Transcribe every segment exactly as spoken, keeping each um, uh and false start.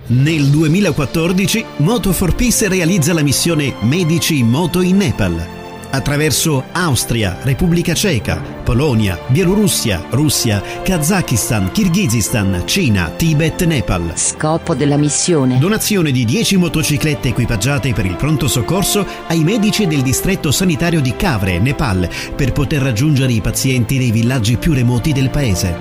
Nel duemilaquattordici Moto for Peace realizza la missione Medici in Moto in Nepal. Attraverso Austria, Repubblica Ceca, Polonia, Bielorussia, Russia, Kazakistan, Kirghizistan, Cina, Tibet, Nepal. Scopo della missione: donazione di dieci motociclette equipaggiate per il pronto soccorso ai medici del distretto sanitario di Kavre, Nepal, per poter raggiungere i pazienti nei villaggi più remoti del paese.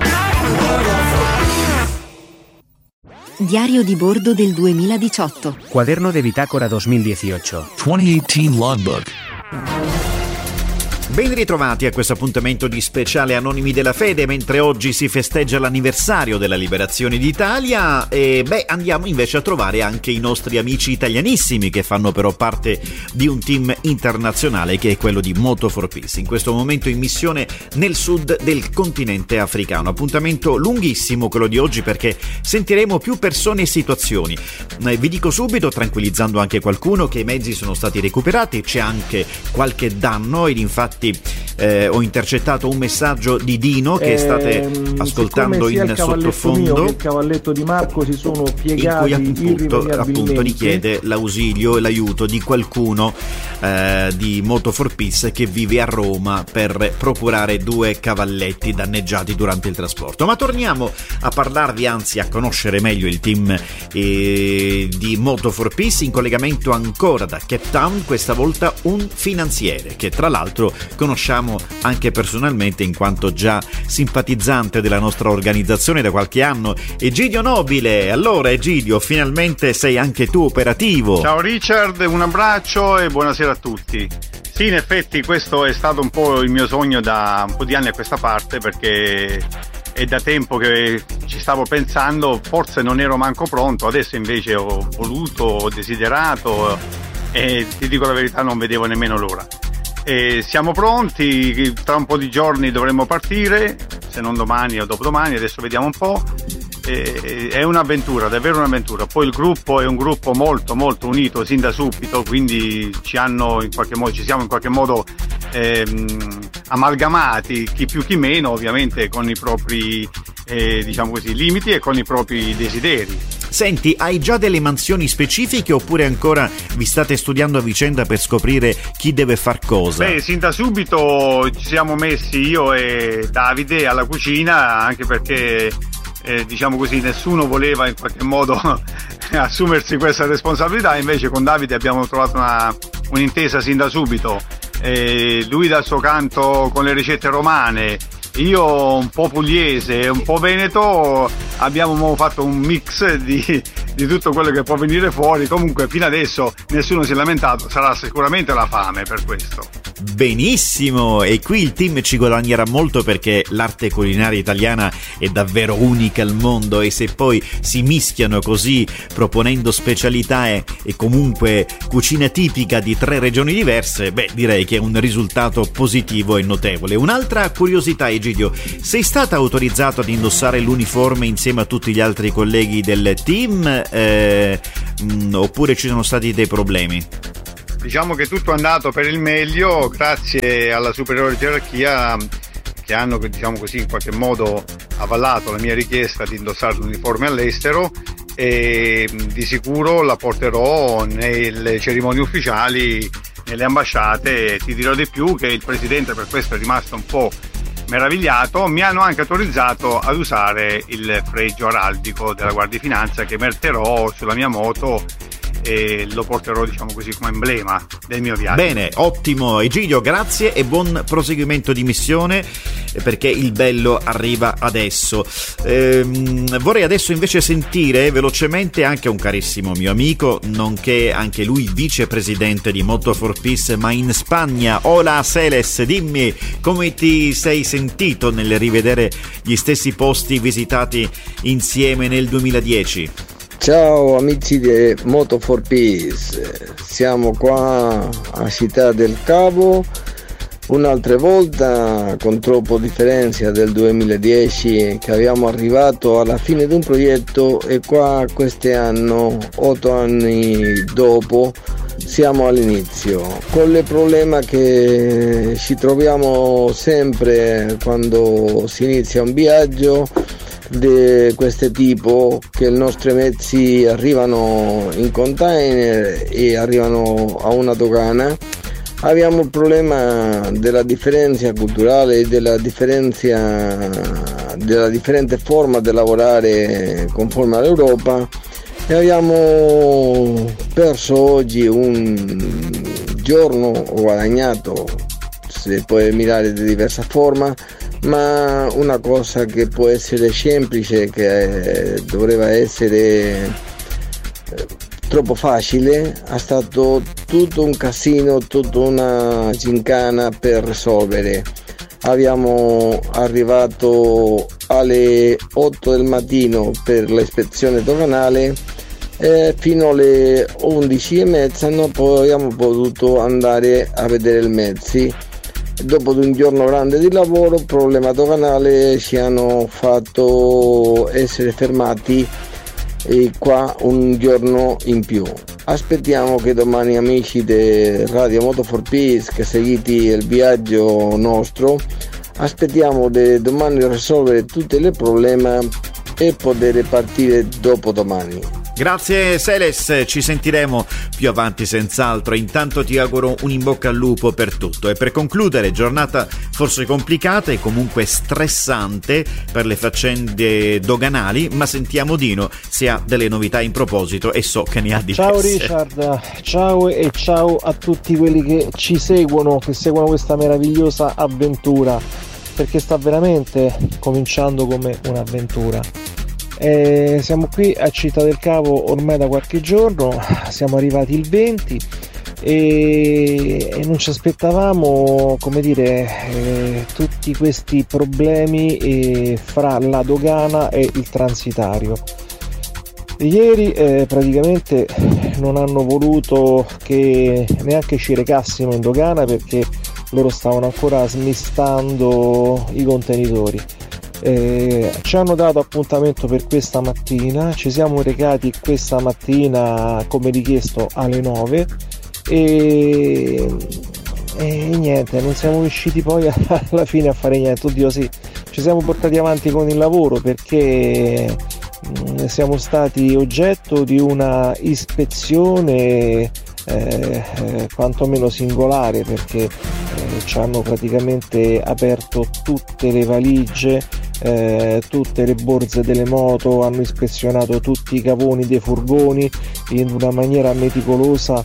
Diario di bordo del duemiladiciotto. Cuaderno de bitácora duemiladiciotto. duemiladiciotto Logbook. Ben ritrovati a questo appuntamento di speciale Anonimi della Fede, mentre oggi si festeggia l'anniversario della liberazione d'Italia e beh andiamo invece a trovare anche i nostri amici italianissimi che fanno però parte di un team internazionale che è quello di Moto for Peace, in questo momento in missione nel sud del continente africano. Appuntamento lunghissimo quello di oggi perché sentiremo più persone e situazioni. Vi dico subito, tranquillizzando anche qualcuno, che i mezzi sono stati recuperati, c'è anche qualche danno ed infatti Eh, ho intercettato un messaggio di Dino che eh, state ascoltando in il sottofondo, mio, il cavalletto di Marco si sono piegati, in cui appunto, appunto richiede l'ausilio e l'aiuto di qualcuno eh, di Moto for Peace che vive a Roma per procurare due cavalletti danneggiati durante il trasporto. Ma torniamo a parlarvi, anzi a conoscere meglio il team eh, di Moto for Peace, in collegamento ancora da Cape Town, questa volta un finanziere che tra l'altro conosciamo anche personalmente in quanto già simpatizzante della nostra organizzazione da qualche anno, Egidio Nobile. Allora Egidio, finalmente sei anche tu operativo. Ciao Richard, un abbraccio e buonasera a tutti. Sì, in effetti questo è stato un po' il mio sogno da un po' di anni a questa parte, perché è da tempo che ci stavo pensando, forse non ero manco pronto, adesso invece ho voluto, ho desiderato e ti dico la verità, non vedevo nemmeno l'ora. E siamo pronti, tra un po' di giorni dovremo partire, se non domani o dopodomani, adesso vediamo un po'. E, è un'avventura, davvero un'avventura. Poi il gruppo è un gruppo molto molto unito sin da subito, quindi ci hanno in qualche modo, ci siamo in qualche modo ehm, amalgamati, chi più chi meno, ovviamente con i propri eh, diciamo così limiti e con i propri desideri. Senti, hai già delle mansioni specifiche oppure ancora vi state studiando a vicenda per scoprire chi deve far cosa? Beh, sin da subito ci siamo messi io e Davide alla cucina, anche perché eh, diciamo così nessuno voleva in qualche modo assumersi questa responsabilità, invece con Davide abbiamo trovato una, un'intesa sin da subito. Eh, lui dal suo canto con le ricette romane, io un po' pugliese e un po' veneto, abbiamo fatto un mix di, di tutto quello che può venire fuori. Comunque fino adesso nessuno si è lamentato, sarà sicuramente la fame per questo. Benissimo, e qui il team ci guadagnerà molto perché l'arte culinaria italiana è davvero unica al mondo e se poi si mischiano così proponendo specialità e, e comunque cucina tipica di tre regioni diverse, beh direi che è un risultato positivo e notevole. Un'altra curiosità, Egidio, sei stata autorizzata ad indossare l'uniforme insieme a tutti gli altri colleghi del team eh, mh, oppure ci sono stati dei problemi? Diciamo che tutto è andato per il meglio grazie alla superiore gerarchia che hanno, diciamo così, in qualche modo avallato la mia richiesta di indossare l'uniforme all'estero e di sicuro la porterò nelle cerimonie ufficiali, nelle ambasciate. Ti dirò di più che il presidente per questo è rimasto un po' meravigliato. Mi hanno anche autorizzato ad usare il fregio araldico della Guardia di Finanza che metterò sulla mia moto e lo porterò, diciamo così, come emblema del mio viaggio. Bene, ottimo Egidio, grazie e buon proseguimento di missione, perché il bello arriva adesso. Ehm, vorrei adesso invece sentire velocemente anche un carissimo mio amico, nonché anche lui vicepresidente di Moto for Peace, ma in Spagna. Hola Celes, dimmi come ti sei sentito nel rivedere gli stessi posti visitati insieme nel duemiladieci? Ciao amici di Moto for Peace, siamo qua a Città del Cabo un'altra volta con troppo differenza del duemiladieci che abbiamo arrivato alla fine di un progetto e qua quest'anno, otto anni dopo, siamo all'inizio con il problema che ci troviamo sempre quando si inizia un viaggio, di questo tipo, che i nostri mezzi arrivano in container e arrivano a una dogana. Abbiamo il problema della differenza culturale e della differenza della differente forma di lavorare conforme all'Europa, e abbiamo perso oggi un giorno, ho guadagnato, si può mirare di diversa forma, ma una cosa che può essere semplice, che doveva essere troppo facile, è stato tutto un casino, tutta una gincana per risolvere. Abbiamo arrivato alle otto del mattino per l'ispezione doganale e fino alle undici e mezza non abbiamo potuto andare a vedere i mezzi. Dopo un giorno grande di lavoro, problema doganale, ci hanno fatto essere fermati e qua un giorno in più. Aspettiamo che domani, amici di Radio Moto for Peace che seguite il viaggio nostro, aspettiamo di domani risolvere tutti i problemi e poter partire dopo domani. Grazie Seles, ci sentiremo più avanti senz'altro. Intanto ti auguro un in bocca al lupo per tutto. E per concludere, giornata forse complicata e comunque stressante per le faccende doganali, ma sentiamo Dino se ha delle novità in proposito, e so che ne ha diverse. Ciao Richard, ciao e ciao a tutti quelli che ci seguono, che seguono questa meravigliosa avventura, perché sta veramente cominciando come un'avventura. Eh, siamo qui a Città del Cavo ormai da qualche giorno, siamo arrivati il venti e, e non ci aspettavamo, come dire, eh, tutti questi problemi eh, fra la dogana e il transitario. Ieri eh, praticamente non hanno voluto che neanche ci recassimo in dogana, perché loro stavano ancora smistando i contenitori. Eh, ci hanno dato appuntamento per questa mattina, ci siamo recati questa mattina come richiesto alle nove e, e niente, non siamo riusciti poi alla fine a fare niente. Oddio sì, ci siamo portati avanti con il lavoro, perché mh, siamo stati oggetto di una ispezione eh, eh, quantomeno singolare, perché eh, ci hanno praticamente aperto tutte le valigie, Eh, tutte le borse delle moto, hanno ispezionato tutti i cavoni dei furgoni in una maniera meticolosa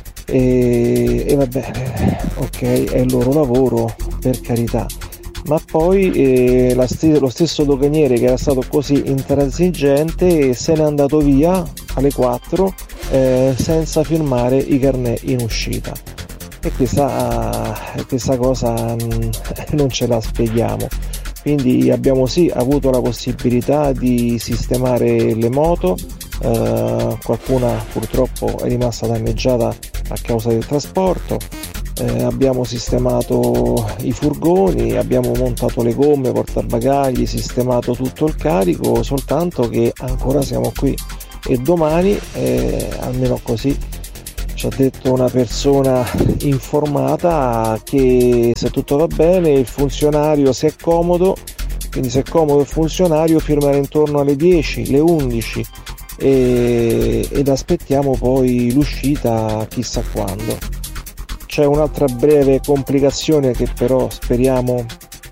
e, e va bene, ok, è il loro lavoro, per carità, ma poi eh, la st- lo stesso doganiere, che era stato così intransigente, se n'è andato via alle quattro eh, senza firmare i carnet in uscita, e questa, questa cosa non ce la spieghiamo. Quindi abbiamo sì avuto la possibilità di sistemare le moto, eh, qualcuna purtroppo è rimasta danneggiata a causa del trasporto, eh, abbiamo sistemato i furgoni, abbiamo montato le gomme, portabagagli, sistemato tutto il carico, soltanto che ancora siamo qui e domani, eh, almeno così ci ha detto una persona informata, che se tutto va bene il funzionario, se è comodo, quindi se è comodo il funzionario, firmerà intorno alle dieci, le undici e, ed aspettiamo poi l'uscita chissà quando. C'è un'altra breve complicazione che però speriamo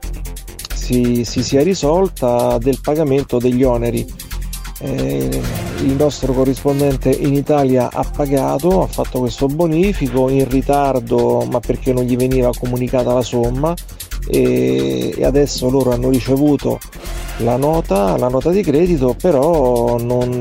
si, si sia risolta, del pagamento degli oneri. Eh, il nostro corrispondente in Italia ha pagato, ha fatto questo bonifico in ritardo, ma perché non gli veniva comunicata la somma, e, e adesso loro hanno ricevuto la nota, la nota di credito, però non,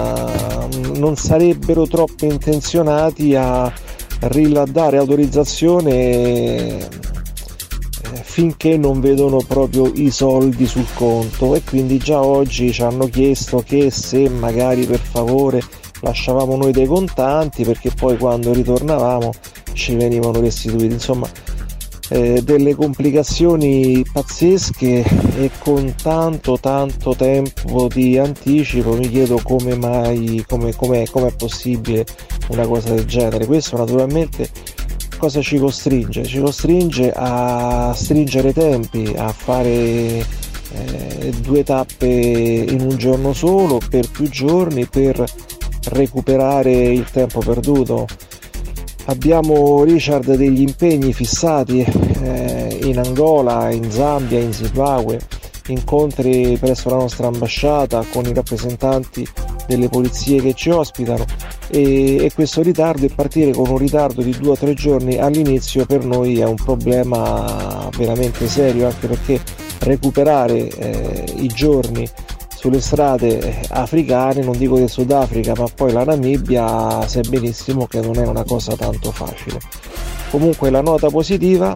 non sarebbero troppo intenzionati a ridare autorizzazione finché non vedono proprio i soldi sul conto, e quindi già oggi ci hanno chiesto che se magari per favore lasciavamo noi dei contanti, perché poi quando ritornavamo ci venivano restituiti. Insomma, eh, delle complicazioni pazzesche, e con tanto tanto tempo di anticipo mi chiedo come mai, come è possibile una cosa del genere. Questo naturalmente cosa ci costringe? Ci costringe a stringere i tempi, a fare eh, due tappe in un giorno solo per più giorni per recuperare il tempo perduto. Abbiamo, Richard, degli impegni fissati eh, in Angola, in Zambia, in Zimbabwe, incontri presso la nostra ambasciata con i rappresentanti delle polizie che ci ospitano e, e questo ritardo, e partire con un ritardo di due o tre giorni all'inizio, per noi è un problema veramente serio, anche perché recuperare eh, i giorni sulle strade africane, non dico del Sudafrica ma poi la Namibia, sai benissimo che non è una cosa tanto facile. Comunque la nota positiva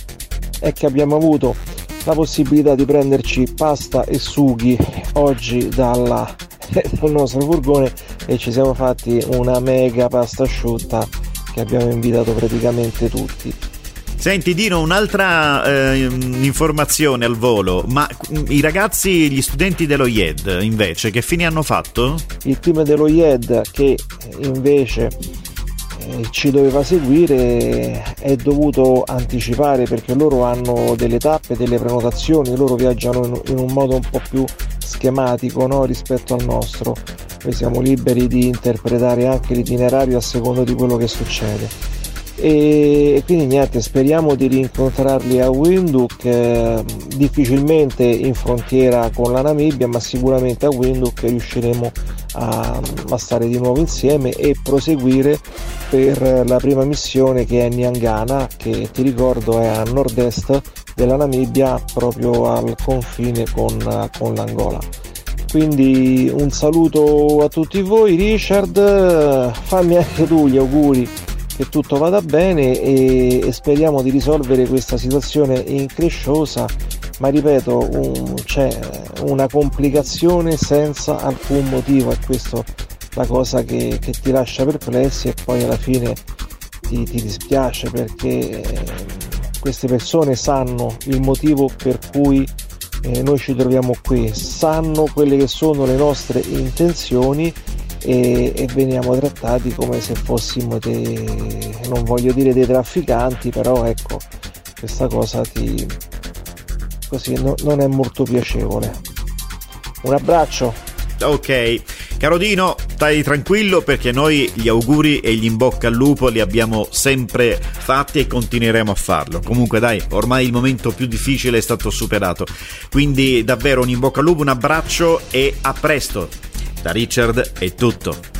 è che abbiamo avuto la possibilità di prenderci pasta e sughi oggi dalla, dal nostro furgone e ci siamo fatti una mega pasta asciutta che abbiamo invitato praticamente tutti. Senti Dino, un'altra eh, informazione al volo, ma i ragazzi, gli studenti dello I E D invece che fine hanno fatto? Il team dello I E D che invece eh, ci doveva seguire è dovuto anticipare, perché loro hanno delle tappe, delle prenotazioni, loro viaggiano in, in un modo un po' più schematico, no, rispetto al nostro. Noi siamo liberi di interpretare anche l'itinerario a seconda di quello che succede. E quindi niente, speriamo di rincontrarli a Windhoek, eh, difficilmente in frontiera con la Namibia, ma sicuramente a Windhoek riusciremo a, a stare di nuovo insieme e proseguire per la prima missione, che è Nyangana, che ti ricordo è a nord-est della Namibia, proprio al confine con, con l'Angola. Quindi un saluto a tutti voi. Richard, fammi anche tu gli auguri che tutto vada bene e, e speriamo di risolvere questa situazione incresciosa, ma ripeto, un, c'è una complicazione senza alcun motivo, è questa la cosa che, che ti lascia perplessi, e poi alla fine ti, ti dispiace, perché eh, queste persone sanno il motivo per cui eh, noi ci troviamo qui, sanno quelle che sono le nostre intenzioni e, e veniamo trattati come se fossimo dei, non voglio dire dei trafficanti, però ecco, questa cosa ti così no, non è molto piacevole. Un abbraccio. Ok, caro Dino, stai tranquillo, perché noi gli auguri e gli in bocca al lupo li abbiamo sempre fatti e continueremo a farlo. Comunque dai, ormai il momento più difficile è stato superato, quindi davvero un in bocca al lupo, un abbraccio e a presto. Da Richard è tutto.